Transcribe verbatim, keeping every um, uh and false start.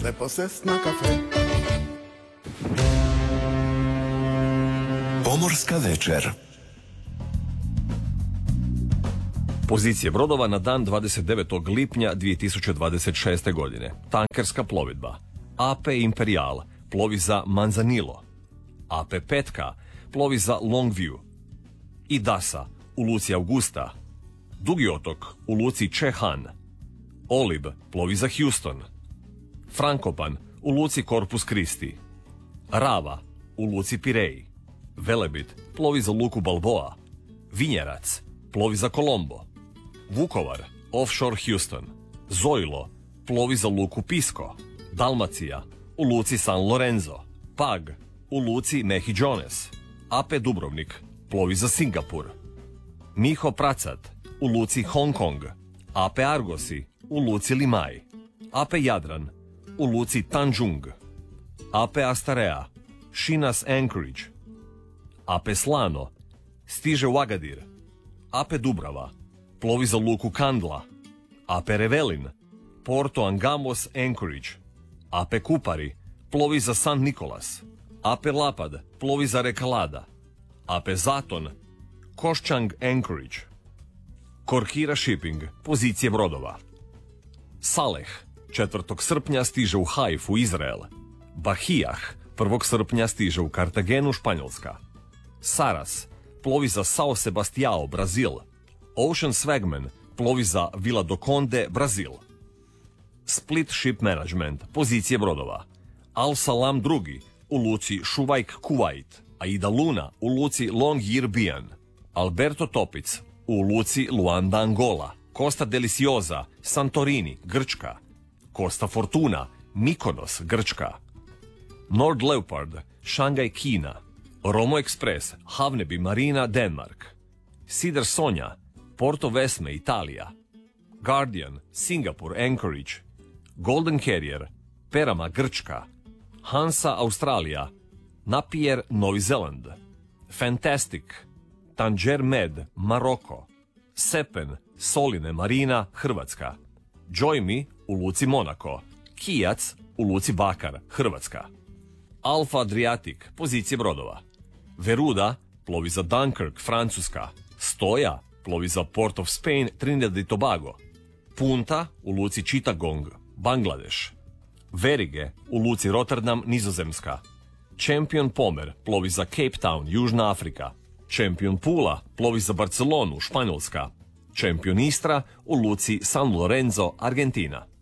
lepo sest na kafe. Pomorska večer. Pozicije brodova na dan dvadeset devetog lipnja dvije tisuće dvadeset šeste. godine. Tankerska plovidba. A P Imperial plovi za Manzanilo. A P Petka plovi za Longview. Idasa u luci Augusta. Dugi otok u luci Čehan. Olib plovi za Houston. Frankopan u luci Corpus Christi. Rava u luci Pirej. Velebit plovi za luku Balboa. Vinjerac plovi za Colombo. Vukovar offshore Houston. Zojlo plovi za luku Pisco. Dalmacija u luci San Lorenzo. Pag u luci Mehiđones. A P Dubrovnik plovi za Singapur. Miho Pracat u luci Hong Kong. A P Argosi u luci Limaj. A P Jadran u luci Tanjung. A P Astarea Šinas Anchorage. A P Slano stiže u Agadir. A P Dubrava plovi za luku Kandla. A P Revelin Porto Angamos Anchorage. A P Kupari plovi za San Nikolas. A P Lapad plovi za Rekalada. A P Zaton Koščang Anchorage. Korkira Shipping pozicije brodova. Saleh četvrtog srpnja stiže u Haifu, Izrael. Bahijah prvog srpnja stiže u Kartagenu, Španjolska. Saras plovi za Sao Sebastiao, Brazil. Ocean Swagman plovi za Vila do Conde, Brazil. Split Ship Management pozicije brodova. Al Salam drugi u luci Šuvajk, Kuwait. Aida Luna u luci Longyearbyen. Alberto Topic u luci Luanda, Angola. Costa Deliciosa, Santorini, Grčka. Costa Fortuna, Mykonos, Grčka. Nord Leopard, Šangaj, Kina. Romo Express, Havneby Marina, Denmark. Sidar Sonja, Porto Vesme, Italija. Guardian, Singapur, Anchorage. Golden Carrier, Perama, Grčka. Hansa, Australija. Napier, Novi Zeland. Fantastic, Tanger Med, Maroko. Sepen, Soline Marina, Hrvatska. Joy Me u luci Monako. Kijac u luci Bakar, Hrvatska. Alfa Adriatic, pozicije brodova. Veruda plovi za Dunkirk, Francuska. Stoja plovi za Port of Spain, Trinidad i Tobago. Punta u luci Chittagong, Bangladeš. Verige u luci Rotterdam, Nizozemska. Champion Pomer plovi za Cape Town, Južna Afrika. Champion Pula plovi za Barcelonu, Španjolska. Champion Istra u luci San Lorenzo, Argentina.